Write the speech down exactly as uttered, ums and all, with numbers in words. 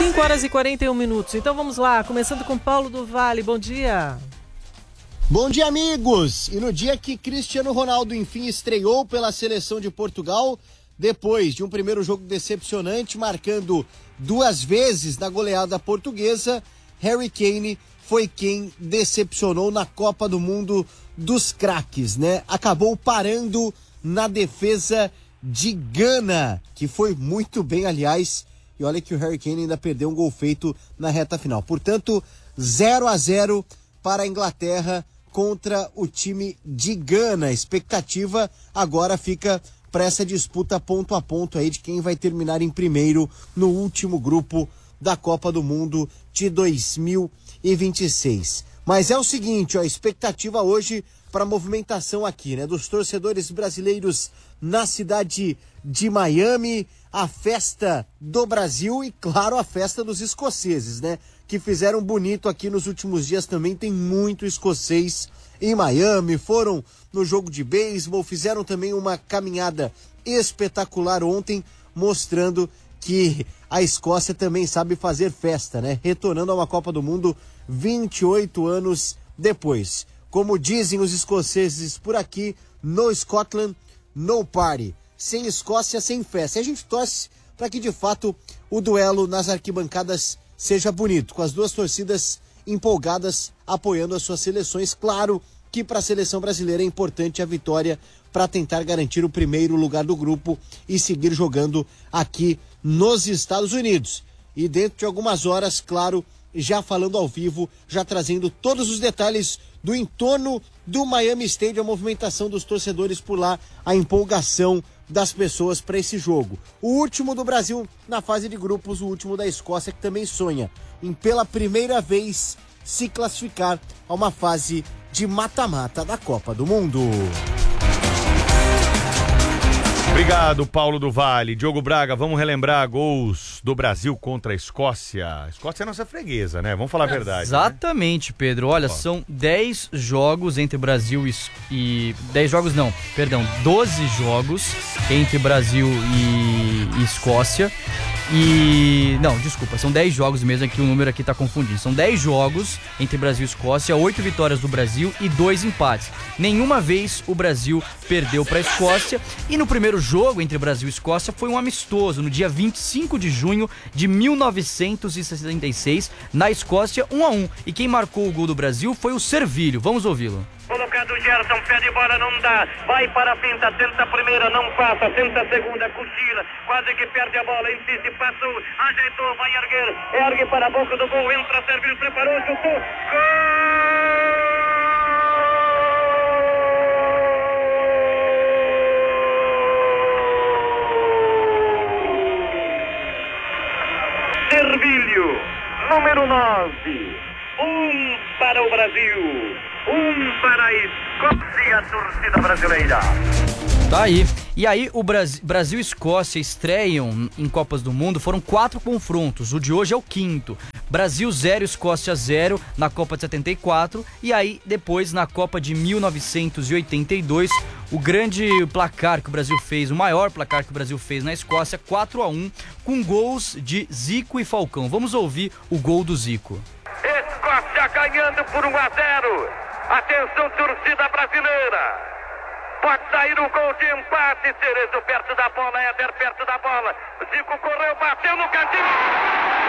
cinco horas e quarenta e um minutos. Então vamos lá, começando com Paulo do Vale. Bom dia. Bom dia, amigos. E no dia que Cristiano Ronaldo enfim estreou pela seleção de Portugal, depois de um primeiro jogo decepcionante, marcando duas vezes na goleada portuguesa, Harry Kane foi quem decepcionou na Copa do Mundo dos craques, né? Acabou parando na defesa de Gana, que foi muito bem, aliás. E olha que o Harry Kane ainda perdeu um gol feito na reta final. Portanto, zero a zero para a Inglaterra contra o time de Gana. A expectativa agora fica para essa disputa ponto a ponto aí de quem vai terminar em primeiro no último grupo da Copa do Mundo de dois mil e vinte e seis. Mas é o seguinte, ó, a expectativa hoje para a movimentação aqui, né, dos torcedores brasileiros na cidade de Miami, a festa do Brasil e, claro, a festa dos escoceses, né, que fizeram bonito aqui nos últimos dias também. Tem muito escocês em Miami, foram no jogo de beisebol, fizeram também uma caminhada espetacular ontem, mostrando que a Escócia também sabe fazer festa, né, retornando a uma Copa do Mundo vinte e oito anos depois. Como dizem os escoceses por aqui, no Scotland, no party. Sem Escócia, sem festa. E a gente torce para que, de fato, o duelo nas arquibancadas seja bonito, com as duas torcidas empolgadas, apoiando as suas seleções. Claro que para a seleção brasileira é importante a vitória para tentar garantir o primeiro lugar do grupo e seguir jogando aqui nos Estados Unidos. E dentro de algumas horas, claro, já falando ao vivo, já trazendo todos os detalhes do entorno do Miami Stadium, a movimentação dos torcedores por lá, a empolgação das pessoas para esse jogo. O último do Brasil na fase de grupos, o último da Escócia, que também sonha em pela primeira vez se classificar a uma fase de mata-mata da Copa do Mundo. Obrigado, Paulo do Vale. Diogo Braga, vamos relembrar gols do Brasil contra a Escócia. A Escócia é nossa freguesa, né? Vamos falar a verdade. Exatamente, né? Pedro. Olha, Ó. são dez jogos entre Brasil e, e... dez jogos não, perdão, doze jogos entre Brasil e, e Escócia. E... não, desculpa, são dez jogos mesmo, aqui o número aqui tá confundindo. São dez jogos entre Brasil e Escócia, oito vitórias do Brasil e dois empates. Nenhuma vez o Brasil perdeu para a Escócia. E no primeiro jogo entre Brasil e Escócia foi um amistoso, no dia vinte e cinco de junho de mil novecentos e sessenta e seis, na Escócia, um a um. E quem marcou o gol do Brasil foi o Servilho. Vamos ouvi-lo. Colocado o Gerson, pé de bola, não dá, vai para a finta, tenta a primeira, não passa, tenta a segunda, cochila, quase que perde a bola, insiste, passou, ajeitou, vai erguer, ergue para a boca do gol, entra, Servilho, preparou, chutou, gol! Servilho, número nove, um para o Brasil, um para a Escócia, a torcida brasileira. Tá aí. E aí o Brasil, Brasil e Escócia estreiam em Copas do Mundo, foram quatro confrontos, o de hoje é o quinto. Brasil zero, Escócia zero na Copa de setenta e quatro, e aí depois na Copa de mil novecentos e oitenta e dois, o grande placar que o Brasil fez, o maior placar que o Brasil fez na Escócia, quatro a um, com gols de Zico e Falcão. Vamos ouvir o gol do Zico. Escócia ganhando por um a zero. Atenção, torcida brasileira. Pode sair o gol de empate. Cerezo perto da bola, Éder perto da bola. Zico correu, bateu no cantinho.